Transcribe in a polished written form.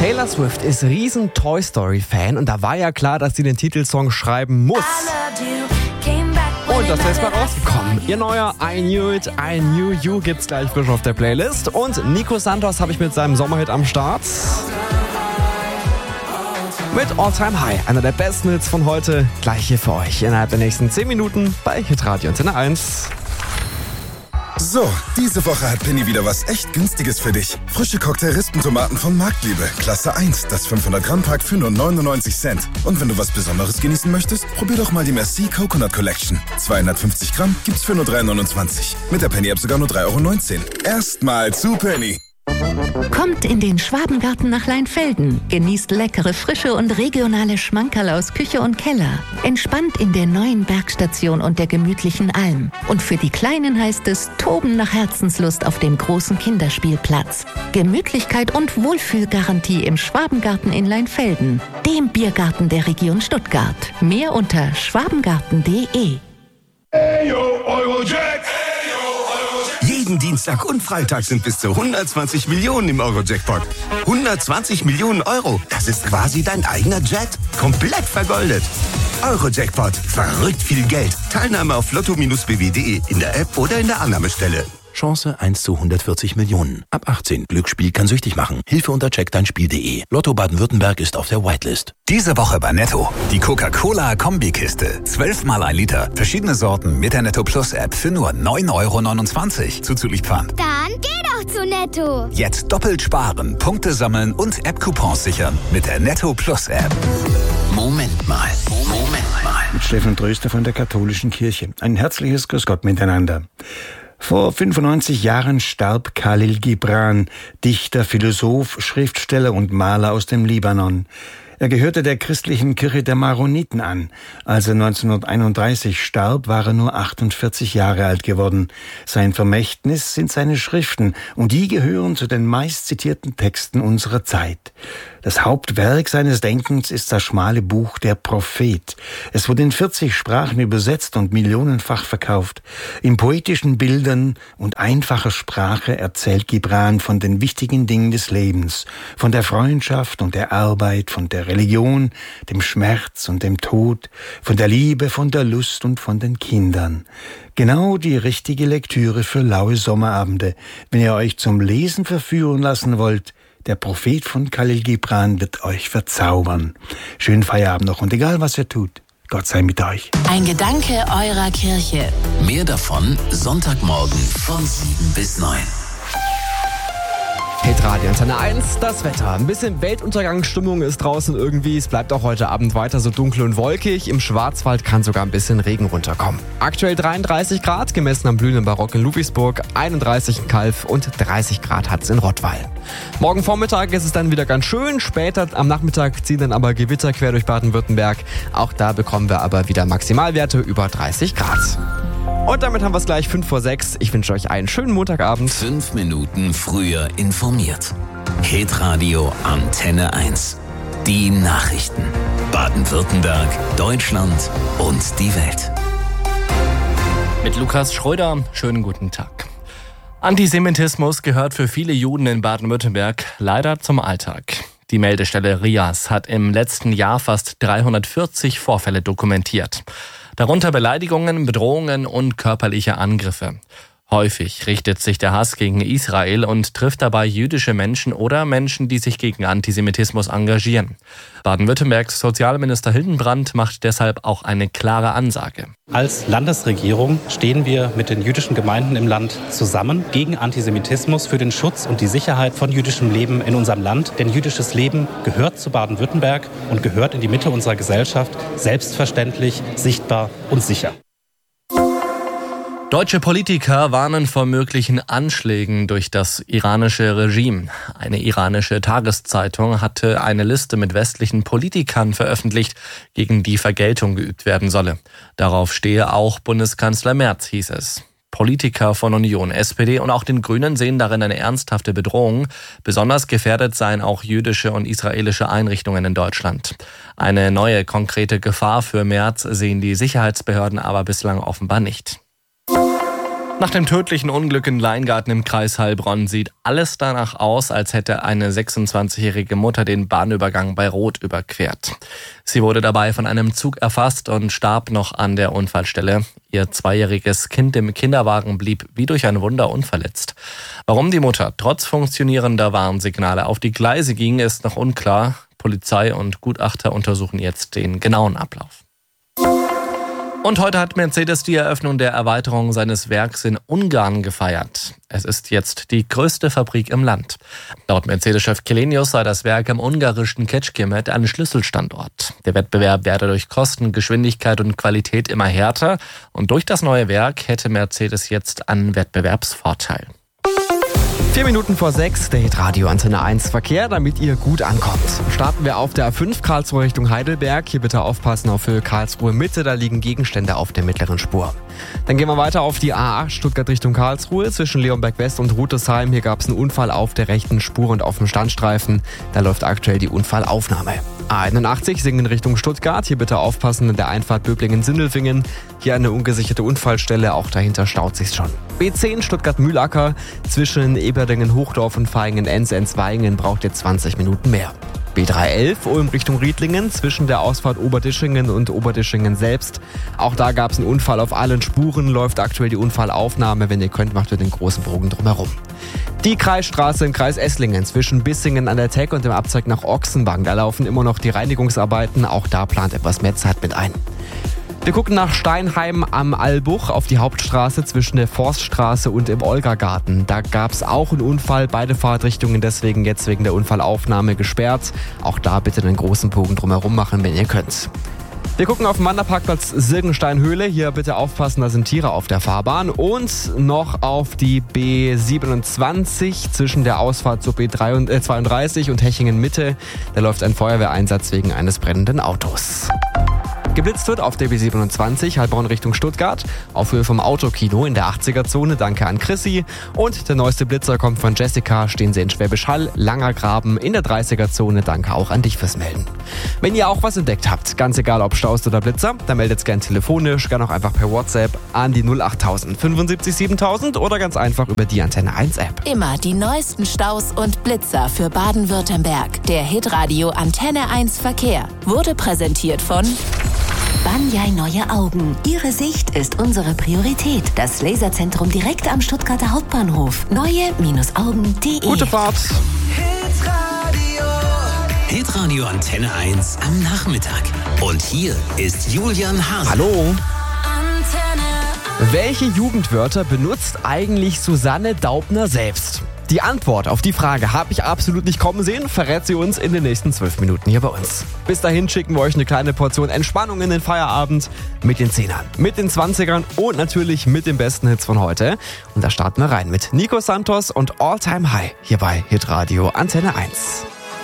Taylor Swift ist riesen Toy Story-Fan und da war ja klar, dass sie den Titelsong schreiben muss. Und das ist jetzt mal rausgekommen. Ihr neuer I Knew It, I Knew You gibt's gleich frisch auf der Playlist. Und Nico Santos habe ich mit seinem Sommerhit am Start. Mit All Time High, einer der besten Hits von heute, gleich hier für euch innerhalb der nächsten 10 Minuten bei Hitradio Antenne 1. So, diese Woche hat Penny wieder was echt Günstiges für dich. Frische Cocktail-Rispentomaten von Marktliebe, Klasse 1, das 500-Gramm-Pack für nur 99 Cent. Und wenn du was Besonderes genießen möchtest, probier doch mal die Merci Coconut Collection. 250 Gramm gibt's für nur 3,29. Mit der Penny-App sogar nur 3,19 €. Erstmal zu Penny. Kommt in den Schwabengarten nach Leinfelden. Genießt leckere, frische und regionale Schmankerl aus Küche und Keller. Entspannt in der neuen Bergstation und der gemütlichen Alm. Und für die Kleinen heißt es Toben nach Herzenslust auf dem großen Kinderspielplatz. Gemütlichkeit und Wohlfühlgarantie im Schwabengarten in Leinfelden, dem Biergarten der Region Stuttgart. Mehr unter schwabengarten.de. Hey, yo, Eurojack! Jeden Dienstag und Freitag sind bis zu 120 Millionen im Euro-Jackpot. 120 Millionen Euro, das ist quasi dein eigener Jet. Komplett vergoldet. Euro-Jackpot, verrückt viel Geld. Teilnahme auf lotto-bw.de, in der App oder in der Annahmestelle. Chance 1 zu 140 Millionen. Ab 18. Glücksspiel kann süchtig machen. Hilfe unter checkdeinspiel.de. Lotto Baden-Württemberg ist auf der Whitelist. Diese Woche bei Netto. Die Coca-Cola-Kombikiste. 12 mal 1 Liter. Verschiedene Sorten mit der Netto Plus App für nur 9,29 € zuzüglich Pfand. Dann geh doch zu Netto. Jetzt doppelt sparen, Punkte sammeln und App-Coupons sichern mit der Netto Plus App. Moment mal. Mit Stefan Tröster von der Katholischen Kirche. Ein herzliches Grüß Gott miteinander. Vor 95 Jahren starb Khalil Gibran, Dichter, Philosoph, Schriftsteller und Maler aus dem Libanon. Er gehörte der christlichen Kirche der Maroniten an. Als er 1931 starb, war er nur 48 Jahre alt geworden. Sein Vermächtnis sind seine Schriften, und die gehören zu den meistzitierten Texten unserer Zeit. Das Hauptwerk seines Denkens ist das schmale Buch Der Prophet. Es wurde in 40 Sprachen übersetzt und millionenfach verkauft. In poetischen Bildern und einfacher Sprache erzählt Gibran von den wichtigen Dingen des Lebens, von der Freundschaft und der Arbeit, von der Religion, dem Schmerz und dem Tod, von der Liebe, von der Lust und von den Kindern. Genau die richtige Lektüre für laue Sommerabende. Wenn ihr euch zum Lesen verführen lassen wollt, der Prophet von Khalil Gibran wird euch verzaubern. Schönen Feierabend noch und egal was ihr tut, Gott sei mit euch. Ein Gedanke eurer Kirche. Mehr davon Sonntagmorgen von 7 bis 9. Hitradio Antenne 1, das Wetter. Ein bisschen Weltuntergangsstimmung ist draußen irgendwie. Es bleibt auch heute Abend weiter so dunkel und wolkig. Im Schwarzwald kann sogar ein bisschen Regen runterkommen. Aktuell 33 Grad, gemessen am blühenden Barock in Ludwigsburg, 31 in Calw und 30 Grad hat es in Rottweil. Morgen Vormittag ist es dann wieder ganz schön. Später am Nachmittag ziehen dann aber Gewitter quer durch Baden-Württemberg. Auch da bekommen wir aber wieder Maximalwerte über 30 Grad. Und damit haben wir es gleich 5 vor 6. Ich wünsche euch einen schönen Montagabend. 5 Minuten früher informiert. Hitradio Antenne 1. Die Nachrichten. Baden-Württemberg, Deutschland und die Welt. Mit Lukas Schröder, schönen guten Tag. Antisemitismus gehört für viele Juden in Baden-Württemberg leider zum Alltag. Die Meldestelle RIAS hat im letzten Jahr fast 340 Vorfälle dokumentiert. Darunter Beleidigungen, Bedrohungen und körperliche Angriffe. Häufig richtet sich der Hass gegen Israel und trifft dabei jüdische Menschen oder Menschen, die sich gegen Antisemitismus engagieren. Baden-Württembergs Sozialminister Hildenbrand macht deshalb auch eine klare Ansage. Als Landesregierung stehen wir mit den jüdischen Gemeinden im Land zusammen gegen Antisemitismus, für den Schutz und die Sicherheit von jüdischem Leben in unserem Land. Denn jüdisches Leben gehört zu Baden-Württemberg und gehört in die Mitte unserer Gesellschaft, selbstverständlich, sichtbar und sicher. Deutsche Politiker warnen vor möglichen Anschlägen durch das iranische Regime. Eine iranische Tageszeitung hatte eine Liste mit westlichen Politikern veröffentlicht, gegen die Vergeltung geübt werden solle. Darauf stehe auch Bundeskanzler Merz, hieß es. Politiker von Union, SPD und auch den Grünen sehen darin eine ernsthafte Bedrohung. Besonders gefährdet seien auch jüdische und israelische Einrichtungen in Deutschland. Eine neue konkrete Gefahr für Merz sehen die Sicherheitsbehörden aber bislang offenbar nicht. Nach dem tödlichen Unglück in Leingarten im Kreis Heilbronn sieht alles danach aus, als hätte eine 26-jährige Mutter den Bahnübergang bei Rot überquert. Sie wurde dabei von einem Zug erfasst und starb noch an der Unfallstelle. Ihr 2-jähriges Kind im Kinderwagen blieb wie durch ein Wunder unverletzt. Warum die Mutter trotz funktionierender Warnsignale auf die Gleise ging, ist noch unklar. Polizei und Gutachter untersuchen jetzt den genauen Ablauf. Und heute hat Mercedes die Eröffnung der Erweiterung seines Werks in Ungarn gefeiert. Es ist jetzt die größte Fabrik im Land. Laut Mercedes-Chef Källenius sei das Werk im ungarischen Kecskemét ein Schlüsselstandort. Der Wettbewerb werde durch Kosten, Geschwindigkeit und Qualität immer härter. Und durch das neue Werk hätte Mercedes jetzt einen Wettbewerbsvorteil. 4 Minuten vor 6, der Hitradio Antenne 1 Verkehr, damit ihr gut ankommt. Starten wir auf der A5 Karlsruhe Richtung Heidelberg. Hier bitte aufpassen auf Höhe Karlsruhe Mitte, da liegen Gegenstände auf der mittleren Spur. Dann gehen wir weiter auf die A8 Stuttgart Richtung Karlsruhe. Zwischen Leonberg West und Rüdesheim. Hier gab es einen Unfall auf der rechten Spur und auf dem Standstreifen. Da läuft aktuell die Unfallaufnahme. A81 Singen Richtung Stuttgart. Hier bitte aufpassen in der Einfahrt Böblingen-Sindelfingen. Hier eine ungesicherte Unfallstelle, auch dahinter staut sich's schon. B10 Stuttgart-Mühlacker. Zwischen Eberdingen-Hochdorf und Vaihingen-Enns-Weingen braucht ihr 20 Minuten mehr. B311 Ulm Richtung Riedlingen, zwischen der Ausfahrt Oberdischingen und Oberdischingen selbst. Auch da gab es einen Unfall auf allen Spuren, läuft aktuell die Unfallaufnahme. Wenn ihr könnt, macht ihr den großen Bogen drumherum. Die Kreisstraße im Kreis Esslingen zwischen Bissingen an der Teck und dem Abzweig nach Ochsenbank. Da laufen immer noch die Reinigungsarbeiten, auch da plant etwas mehr Zeit mit ein. Wir gucken nach Steinheim am Albuch auf die Hauptstraße zwischen der Forststraße und im Olgagarten. Da gab es auch einen Unfall, beide Fahrtrichtungen deswegen jetzt wegen der Unfallaufnahme gesperrt. Auch da bitte einen großen Bogen drumherum machen, wenn ihr könnt. Wir gucken auf den Wanderparkplatz Sirgensteinhöhle. Hier bitte aufpassen, da sind Tiere auf der Fahrbahn. Und noch auf die B27 zwischen der Ausfahrt zur B32 und Hechingen Mitte. Da läuft ein Feuerwehreinsatz wegen eines brennenden Autos. Geblitzt wird auf der B27 Heilbronn Richtung Stuttgart auf Höhe vom Autokino in der 80er-Zone. Danke an Chrissy. Und der neueste Blitzer kommt von Jessica. Stehen sie in Schwäbisch Hall, Langer Graben in der 30er-Zone. Danke auch an dich fürs Melden. Wenn ihr auch was entdeckt habt, ganz egal ob Staus oder Blitzer, dann meldet gern telefonisch, gern auch einfach per WhatsApp an die 08000 75 7000 oder ganz einfach über die Antenne 1 App. Immer die neuesten Staus und Blitzer für Baden-Württemberg. Der Hitradio Antenne 1 Verkehr wurde präsentiert von Banyai Neue Augen. Ihre Sicht ist unsere Priorität. Das Laserzentrum direkt am Stuttgarter Hauptbahnhof. Neue-Augen.de. Gute Fahrt. Hitradio Antenne 1 am Nachmittag. Und hier ist Julian Hase. Hallo. Welche Jugendwörter benutzt eigentlich Susanne Daubner selbst? Die Antwort auf die Frage habe ich absolut nicht kommen sehen, verrät sie uns in den nächsten 12 Minuten hier bei uns. Bis dahin schicken wir euch eine kleine Portion Entspannung in den Feierabend mit den 10ern, mit den 20ern und natürlich mit den besten Hits von heute. Und da starten wir rein mit Nico Santos und All Time High hier bei Hitradio Antenne 1.